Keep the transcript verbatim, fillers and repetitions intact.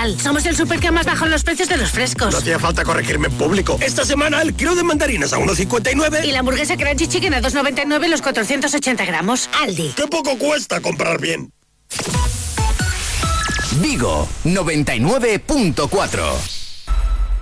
Central. Somos el súper que más bajan los precios de los frescos. No hacía falta corregirme en público. Esta semana el kilo de mandarinas a uno cincuenta y nueve. Y la hamburguesa Crunchy Chicken a dos noventa y nueve los cuatrocientos ochenta gramos. Aldi. ¡Qué poco cuesta comprar bien! Vigo noventa y nueve punto cuatro.